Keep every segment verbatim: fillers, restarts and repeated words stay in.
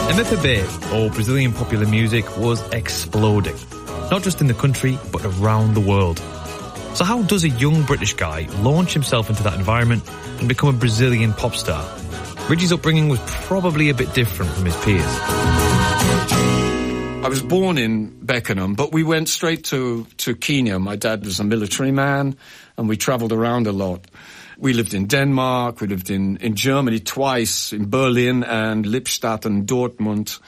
M F A B, or Brazilian popular music, was exploding. Not just in the country, but around the world. So how does a young British guy launch himself into that environment and become a Brazilian pop star? Ridgie's upbringing was probably a bit different from his peers. I was born in Beckenham, but we went straight to, to Kenya. My dad was a military man, and we travelled around a lot. We lived in Denmark, we lived in, in Germany twice, in Berlin and Lippstadt and Dortmund,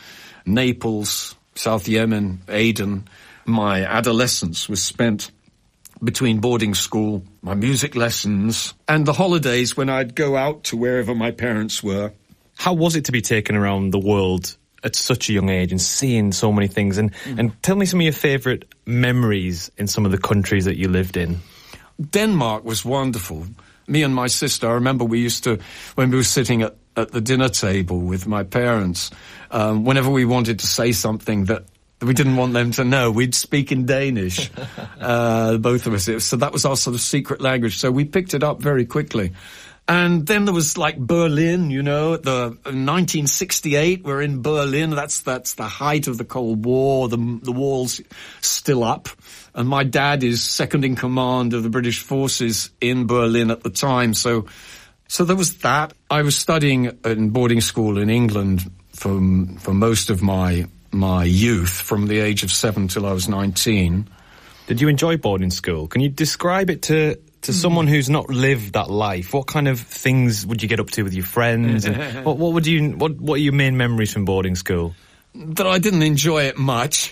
Naples, South Yemen, Aden. My adolescence was spent between boarding school, my music lessons, and the holidays when I'd go out to wherever my parents were. How was it to be taken around the world at such a young age and seeing so many things? And, mm. and tell me some of your favourite memories in some of the countries that you lived in. Denmark was wonderful. Me and my sister, I remember we used to, when we were sitting at, at the dinner table with my parents, um, whenever we wanted to say something that we didn't want them to know, we'd speak in Danish, uh, both of us. So that was our sort of secret language. So we picked it up very quickly. And then there was like Berlin, you know, the nineteen sixty-eight, we're in Berlin. That's, that's the height of the Cold War. The, the wall's still up. And my dad is second in command of the British forces in Berlin at the time. So, so there was that. I was studying in boarding school in England for, for most of my, my youth, from the age of seven till I was nineteen. Did you enjoy boarding school? Can you describe it to, to someone who's not lived that life? What kind of things would you get up to with your friends? And what, what would you, what, what are your main memories from boarding school? That I didn't enjoy it much.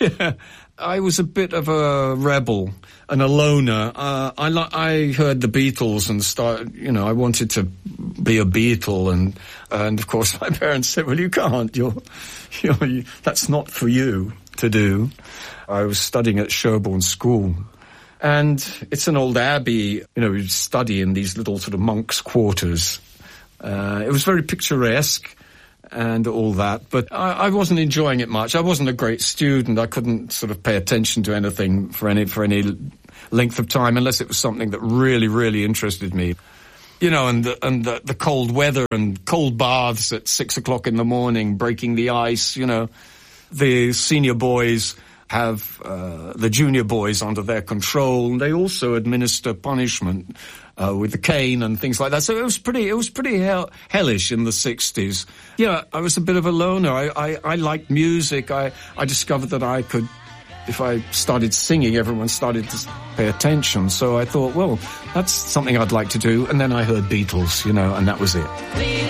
I was a bit of a rebel and a loner. Uh, I li- I heard the Beatles and started, you know, I wanted to be a Beatle, and and of course my parents said, "Well, you can't. You're, you're you, that's not for you to do." I was studying at Sherborne School, and it's an old abbey. You know, we study in these little sort of monks' quarters. Uh, it was very picturesque and all that, but I, I wasn't enjoying it much. I wasn't a great student. I couldn't sort of pay attention to anything for any for any length of time unless it was something that really, really interested me. You know, and the, and the, the cold weather and cold baths at six o'clock in the morning, breaking the ice. You know, the senior boys have uh, the junior boys under their control, and they also administer punishment uh, with the cane and things like that. So it was pretty, it was pretty hell, hellish in the sixties. Yeah, I was a bit of a loner. I, I, I liked music. I, I discovered that I could, if I started singing, everyone started to pay attention. So I thought, well, that's something I'd like to do. And then I heard Beatles, you know, and that was it.